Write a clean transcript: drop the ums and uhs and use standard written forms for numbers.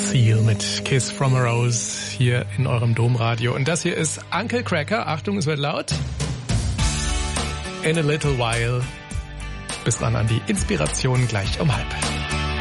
Seal mit Kiss from a Rose hier in eurem Domradio. Und das hier ist Uncle Cracker. Achtung, es wird laut. In a little while. Bis dann an die Inspiration gleich um 12:30.